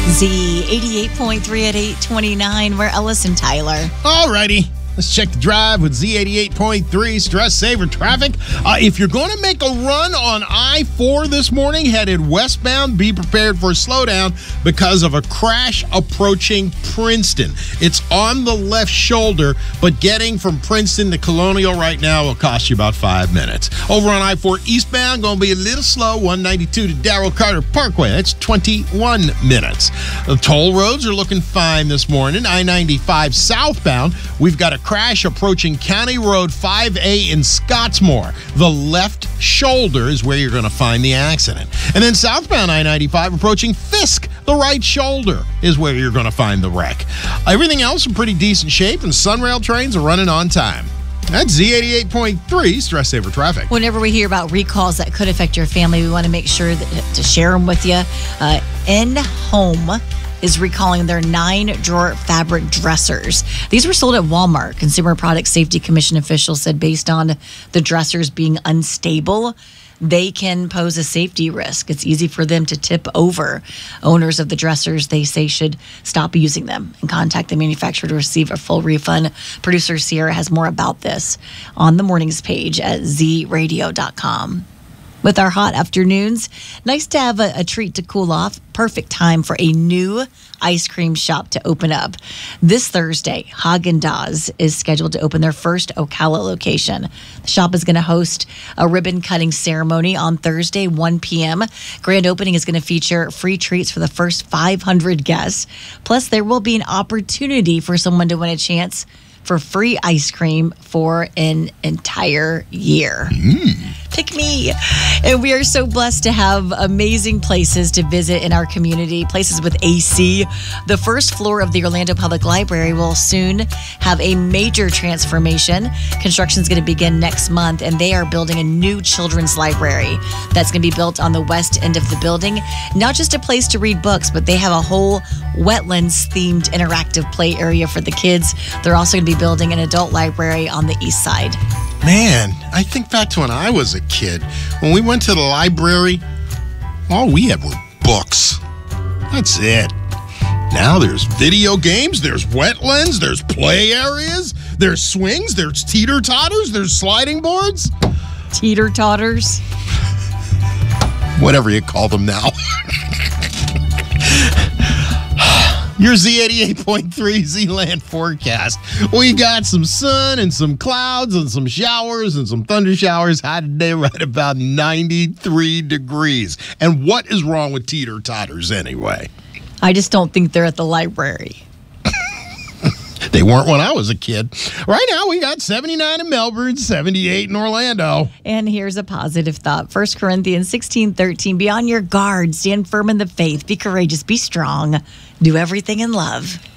Z88.3 at 8:29. We're Ellis and Tyler. Alrighty. Let's check the drive with Z88.3 Stress Saver Traffic. If you're going to make a run on I-4 this morning, headed westbound, be prepared for a slowdown because of a crash approaching Princeton. It's on the left shoulder, but getting from Princeton to Colonial right now will cost you about 5 minutes. Over on I-4 eastbound, going to be a little slow, 192 to Darrell Carter Parkway. That's 21 minutes. The toll roads are looking fine this morning. I-95 southbound, we've got a crash approaching County Road 5A in Scottsmore. The left shoulder is where you're going to find the accident. And then southbound I-95 approaching Fisk, the right shoulder is where you're going to find the wreck. Everything else in pretty decent shape, and Sunrail trains are running on time. That's Z88.3 Stress Saver Traffic. Whenever we hear about recalls that could affect your family, we want to make sure to share them with you. In-Home is recalling their 9-drawer fabric dressers. These were sold at Walmart. Consumer Product Safety Commission officials said based on the dressers being unstable, they can pose a safety risk. It's easy for them to tip over. Owners of the dressers, they say, should stop using them and contact the manufacturer to receive a full refund. Producer Sierra has more about this on the mornings page at zradio.com. With our hot afternoons, nice to have a treat to cool off. Perfect time for a new ice cream shop to open up. This Thursday, Häagen-Dazs is scheduled to open their first Ocala location. The shop is going to host a ribbon cutting ceremony on Thursday, 1 p.m. Grand opening is going to feature free treats for the first 500 guests. Plus, there will be an opportunity for someone to win a chance for free ice cream for an entire year. Pick me. And we are so blessed to have amazing places to visit in our community, places with AC. The first floor of the Orlando Public Library will soon have a major transformation. Construction is going to begin next month, and they are building a new children's library that's going to be built on the west end of the building. Not just a place to read books, but they have a whole wetlands-themed interactive play area for the kids. They're also going to be building an adult library on the east side. Man, I think back to when I was a kid. When we went to the library, all we had were books. That's it. Now there's video games, there's wetlands, there's play areas, there's swings, there's teeter-totters, there's sliding boards. Teeter-totters? Whatever you call them now. Your Z88.3 Z-Land forecast. We got some sun and some clouds and some showers and some thunder showers. High today right about 93 degrees. And what is wrong with teeter-totters anyway? I just don't think they're at the library. They weren't when I was a kid. Right now, we got 79 in Melbourne, 78 in Orlando. And here's a positive thought. 1 Corinthians 16:13. Be on your guard. Stand firm in the faith. Be courageous. Be strong. Do everything in love.